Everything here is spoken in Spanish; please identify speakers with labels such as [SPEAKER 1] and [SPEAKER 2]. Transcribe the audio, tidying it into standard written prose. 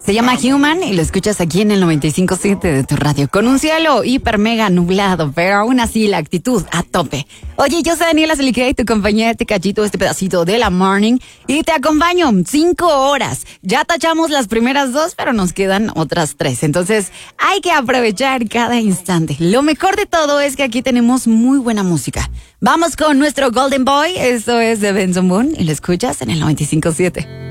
[SPEAKER 1] Se llama Human y lo escuchas aquí en el 95.7 de tu radio, con un cielo hiper mega nublado, pero aún así la actitud a tope. Oye, yo soy Daniela Seliquea y tu compañía este cachito, este pedacito de la morning, y te acompaño 5 horas. Ya tachamos las primeras 2, pero nos quedan otras 3. Entonces hay que aprovechar cada instante. Lo mejor de todo es que aquí tenemos muy buena música. Vamos con nuestro Golden Boy, esto es de Benson Boone y lo escuchas en el 95.7.